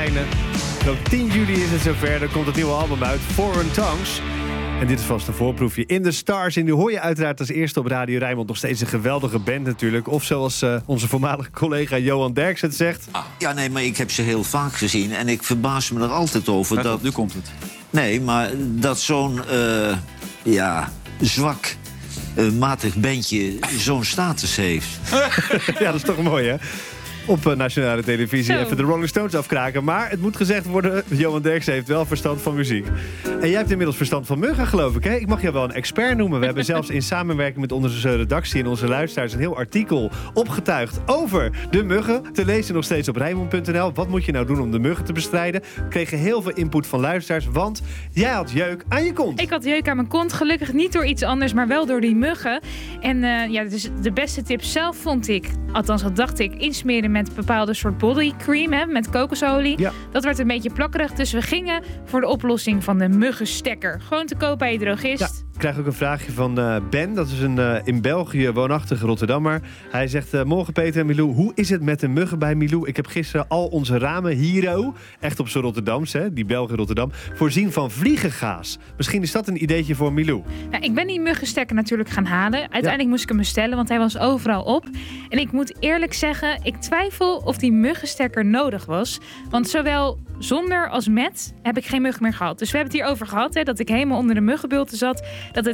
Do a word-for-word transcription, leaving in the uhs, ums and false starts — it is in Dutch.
verschijnen. En op tien juli is het zover, dan komt het nieuwe album uit, Foreign Tongues. En dit is vast een voorproefje. In the Stars. En die hoor je uiteraard als eerste op Radio Rijnmond. Nog steeds een geweldige band natuurlijk. Of zoals uh, onze voormalige collega Johan Derks het zegt. Ah, ja, nee, maar ik heb ze heel vaak gezien. En ik verbaas me er altijd over. Ja, dat nu komt het. Nee, maar dat zo'n uh, ja, zwak, uh, matig bandje zo'n status heeft. Ja, dat is toch mooi, hè? Op uh, nationale televisie Zo. even de Rolling Stones afkraken. Maar het moet gezegd worden, Johan Derks heeft wel verstand van muziek. En jij hebt inmiddels verstand van muggen, geloof ik, hè? Ik mag jou wel een expert noemen. We hebben zelfs in samenwerking met onze redactie en onze luisteraars een heel artikel opgetuigd over de muggen. Te lezen nog steeds op Rijnmond punt n l. Wat moet je nou doen om de muggen te bestrijden? We kregen heel veel input van luisteraars, want jij had jeuk aan je kont. Ik had jeuk aan mijn kont. Gelukkig niet door iets anders, maar wel door die muggen. En uh, ja, dus de beste tip zelf vond ik, althans dat dacht ik, insmeren met een bepaalde soort bodycream, hè, met kokosolie. Ja. Dat werd een beetje plakkerig, dus we gingen voor de oplossing van de muggenstekker. Gewoon te koop bij je drogist. Ja. Ik krijg ook een vraagje van uh, Ben. Dat is een uh, in België woonachtige Rotterdammer. Hij zegt, uh, morgen Peter en Milou, hoe is het met de muggen bij Milou? Ik heb gisteren al onze ramen Hero, echt op z'n Rotterdams, hè, die België Rotterdam, voorzien van vliegengaas. Misschien is dat een ideetje voor Milou. Nou, ik ben die muggenstekker natuurlijk gaan halen. Uiteindelijk Ja. moest ik hem bestellen, want hij was overal op. En ik moet eerlijk zeggen, ik twijfel of die muggenstekker nodig was. Want zowel zonder als met heb ik geen muggen meer gehad. Dus we hebben het hierover gehad, hè, dat ik helemaal onder de muggenbulten zat. Dat het